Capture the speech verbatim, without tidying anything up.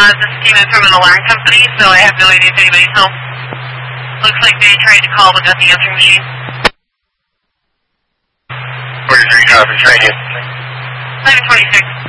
Uh, this came in from an alarm company, so I have no idea if anybody's home. Looks like they tried to call but got the answering machine. forty-three copy, thank you. eleven twenty-six.